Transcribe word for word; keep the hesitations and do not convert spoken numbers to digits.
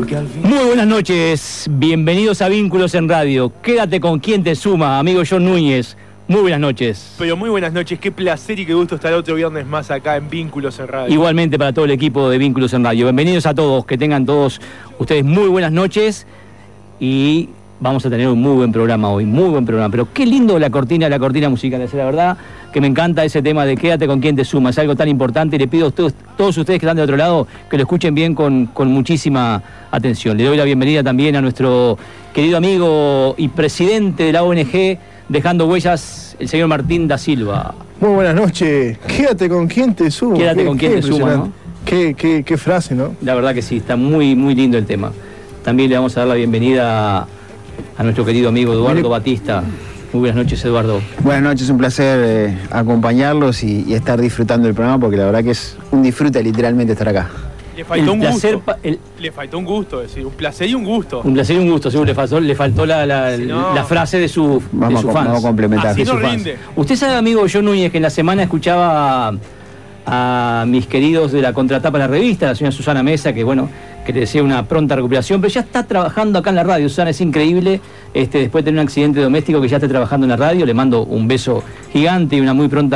Muy buenas noches, bienvenidos a Vínculos en Radio. Quédate con quien te suma, amigo John Núñez. Muy buenas noches. Pero muy buenas noches, qué placer y qué gusto estar otro viernes más acá en Vínculos en Radio. Igualmente para todo el equipo de Vínculos en Radio. Bienvenidos a todos, que tengan todos ustedes muy buenas noches y vamos a tener un muy buen programa hoy, muy buen programa. Pero qué lindo la cortina, la cortina musical, es la verdad que me encanta ese tema de quédate con quien te suma, es algo tan importante y le pido a todos, todos ustedes que están de otro lado que lo escuchen bien con, con muchísima atención. Le doy la bienvenida también a nuestro querido amigo y presidente de la O N G Dejando Huellas, el señor Martín da Silva. Muy buenas noches, quédate con quien te suma. Quédate con quien te suma, ¿no? Qué, qué, qué frase, ¿no? La verdad que sí, está muy, muy lindo el tema. También le vamos a dar la bienvenida a, a nuestro querido amigo Eduardo Mire... Batista. Muy buenas noches, Eduardo. Buenas noches, un placer eh, acompañarlos y, y estar disfrutando del programa, porque la verdad que es un disfrute literalmente estar acá. Le faltó un placer, gusto. El... Le faltó un gusto, es decir, un placer y un gusto. Un placer y un gusto, seguro le faltó, le faltó la, la, si no... la frase de su, vamos de su a, fans. Vamos a complementar. Así de no su rinde. fans. Usted sabe, amigo John Núñez, que en la semana escuchaba a, a mis queridos de la contratapa de la revista, la señora Susana Mesa, que bueno, que le desea una pronta recuperación, pero ya está trabajando acá en la radio. Susana, es increíble, este, después de tener un accidente doméstico, que ya esté trabajando en la radio. Le mando un beso gigante y una muy pronta